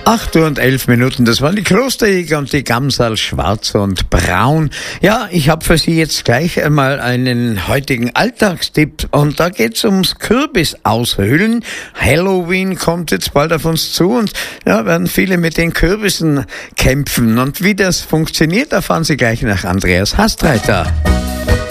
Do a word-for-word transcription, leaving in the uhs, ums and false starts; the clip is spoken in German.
acht Uhr und elf Minuten, das waren die Klosterjäger und die Gamsal Schwarz und Braun. Ja, ich habe für Sie jetzt gleich einmal einen heutigen Alltagstipp und da geht's ums Kürbis aushöhlen. Halloween kommt jetzt bald auf uns zu und ja, werden viele mit den Kürbissen kämpfen. Und wie das funktioniert, erfahren Sie gleich nach Andreas Hastreiter.